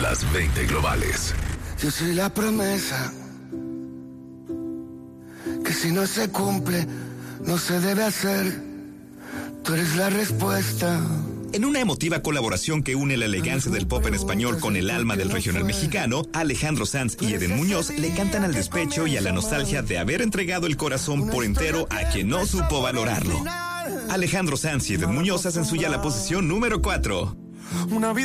Las 20 globales. Yo soy la promesa que si no se cumple, no se debe hacer. Tú eres la respuesta. En una emotiva colaboración que une la elegancia del pop en español con el alma del regional mexicano, Alejandro Sanz y Eden Muñoz le cantan al despecho y a la nostalgia de haber entregado el corazón por entero a quien no supo valorarlo. Alejandro Sanz y Eden Muñoz hacen suya la posición número 4.